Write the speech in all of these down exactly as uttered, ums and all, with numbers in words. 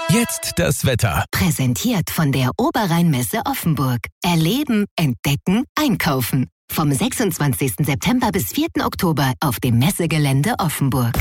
Jetzt das Wetter. Präsentiert von der Oberrheinmesse Offenburg. Erleben, entdecken, einkaufen. Vom sechsundzwanzigsten September bis vierten Oktober auf dem Messegelände Offenburg.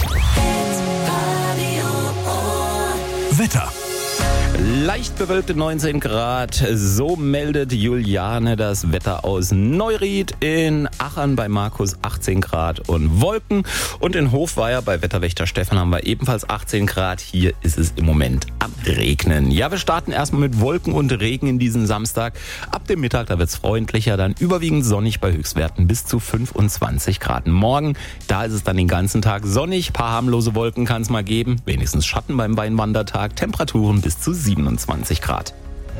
Wetter. Leicht bewölkte neunzehn Grad, so meldet Juliane das Wetter aus Neuried. In Achern bei Markus achtzehn Grad und Wolken. Und in Hofweier bei Wetterwächter Stefan haben wir ebenfalls achtzehn Grad. Hier ist es im Moment am Regnen. Ja, wir starten erstmal mit Wolken und Regen in diesen Samstag. Ab dem Mittag, da wird's freundlicher, dann überwiegend sonnig bei Höchstwerten bis zu fünfundzwanzig Grad. Morgen, da ist es dann den ganzen Tag sonnig. Paar harmlose Wolken kann es mal geben. Wenigstens Schatten beim Weinwandertag. Temperaturen bis zu siebenundzwanzig Grad.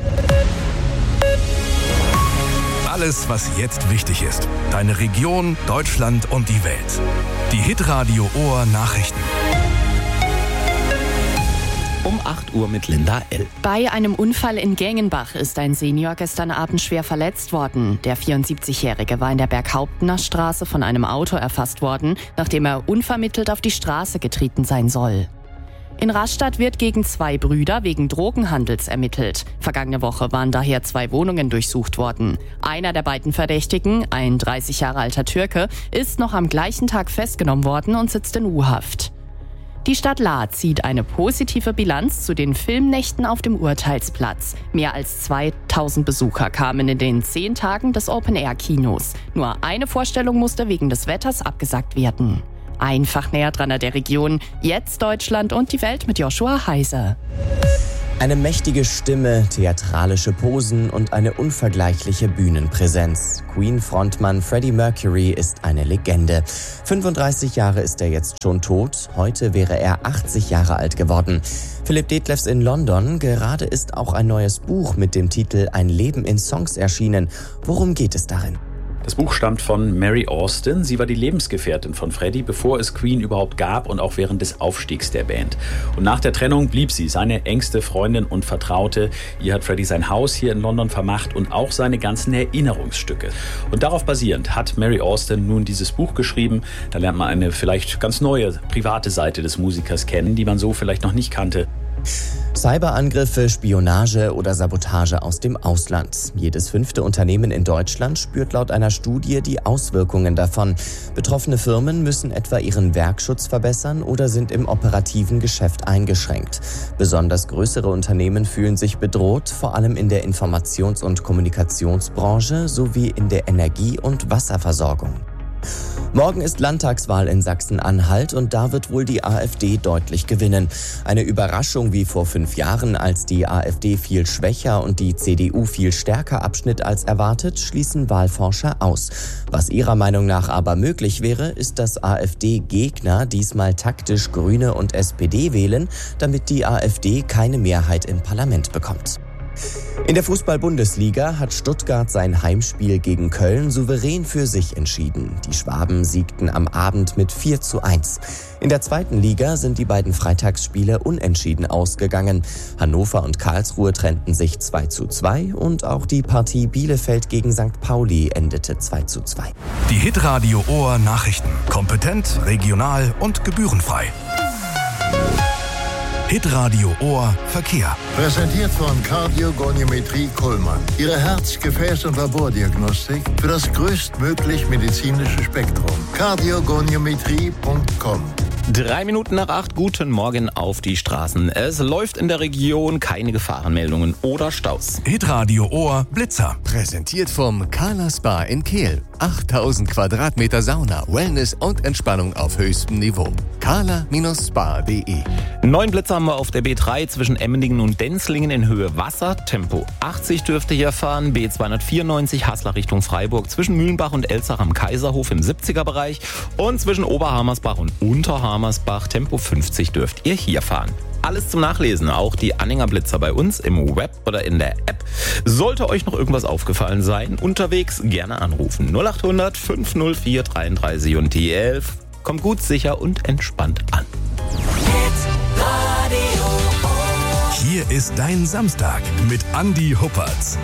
Alles, was jetzt wichtig ist. Deine Region, Deutschland und die Welt. Die Hitradio Ohr Nachrichten. Um acht Uhr mit Linda L. Bei einem Unfall in Gengenbach ist ein Senior gestern Abend schwer verletzt worden. Der vierundsiebzigjährige war in der Berghauptener Straße von einem Auto erfasst worden, nachdem er unvermittelt auf die Straße getreten sein soll. In Rastatt wird gegen zwei Brüder wegen Drogenhandels ermittelt. Vergangene Woche waren daher zwei Wohnungen durchsucht worden. Einer der beiden Verdächtigen, ein dreißig Jahre alter Türke, ist noch am gleichen Tag festgenommen worden und sitzt in U-Haft. Die Stadt Lahr zieht eine positive Bilanz zu den Filmnächten auf dem Urteilsplatz. Mehr als zweitausend Besucher kamen in den zehn Tagen des Open-Air-Kinos. Nur eine Vorstellung musste wegen des Wetters abgesagt werden. Einfach näher dran an der Region. Jetzt Deutschland und die Welt mit Joshua Heise. Eine mächtige Stimme, theatralische Posen und eine unvergleichliche Bühnenpräsenz. Queen-Frontmann Freddie Mercury ist eine Legende. fünfunddreißig Jahre ist er jetzt schon tot. Heute wäre er achtzig Jahre alt geworden. Philipp Detlefs in London. Gerade ist auch ein neues Buch mit dem Titel Ein Leben in Songs erschienen. Worum geht es darin? Das Buch stammt von Mary Austin. Sie war die Lebensgefährtin von Freddie, bevor es Queen überhaupt gab und auch während des Aufstiegs der Band. Und nach der Trennung blieb sie seine engste Freundin und Vertraute. Ihr hat Freddie sein Haus hier in London vermacht und auch seine ganzen Erinnerungsstücke. Und darauf basierend hat Mary Austin nun dieses Buch geschrieben. Da lernt man eine vielleicht ganz neue private Seite des Musikers kennen, die man so vielleicht noch nicht kannte. Cyberangriffe, Spionage oder Sabotage aus dem Ausland. Jedes fünfte Unternehmen in Deutschland spürt laut einer Studie die Auswirkungen davon. Betroffene Firmen müssen etwa ihren Werkschutz verbessern oder sind im operativen Geschäft eingeschränkt. Besonders größere Unternehmen fühlen sich bedroht, vor allem in der Informations- und Kommunikationsbranche sowie in der Energie- und Wasserversorgung. Morgen ist Landtagswahl in Sachsen-Anhalt und da wird wohl die AfD deutlich gewinnen. Eine Überraschung wie vor fünf Jahren, als die AfD viel schwächer und die C D U viel stärker abschnitt als erwartet, schließen Wahlforscher aus. Was ihrer Meinung nach aber möglich wäre, ist, dass AfD-Gegner diesmal taktisch Grüne und S P D wählen, damit die AfD keine Mehrheit im Parlament bekommt. In der Fußball-Bundesliga hat Stuttgart sein Heimspiel gegen Köln souverän für sich entschieden. Die Schwaben siegten am Abend mit vier zu eins. In der zweiten Liga sind die beiden Freitagsspiele unentschieden ausgegangen. Hannover und Karlsruhe trennten sich zwei zu zwei und auch die Partie Bielefeld gegen Sankt Pauli endete zwei zu zwei. Die Hitradio Ohr Nachrichten. Kompetent, regional und gebührenfrei. Hitradio Ohr Verkehr. Präsentiert von Kardiogoniometrie Kuhlmann. Ihre Herz-, Gefäß- und Labordiagnostik für das größtmöglich medizinische Spektrum. kardiogoniometrie punkt com. Drei Minuten nach acht, guten Morgen auf die Straßen. Es läuft in der Region, keine Gefahrenmeldungen oder Staus. Hitradio Ohr Blitzer. Präsentiert vom Carla Spa in Kehl. achttausend Quadratmeter Sauna, Wellness und Entspannung auf höchstem Niveau. carla Spa punkt de. Neun Blitzer haben wir auf der B drei zwischen Emmendingen und Denzlingen in Höhe Wasser. Tempo achtzig dürfte hier fahren. B zweihundertvierundneunzig Haslar Richtung Freiburg zwischen Mühlenbach und Elzach am Kaiserhof im siebziger Bereich. Und zwischen Oberhammersbach und Unterhammersbach Tempo fünfzig dürft ihr hier fahren. Alles zum Nachlesen, auch die Anhänger Blitzer bei uns im Web oder in der App. Sollte euch noch irgendwas aufgefallen sein, unterwegs gerne anrufen. null acht hundert fünf null vier dreiunddreißig und die elf. Kommt gut, sicher und entspannt an. Hier ist dein Samstag mit Andi Huppertz.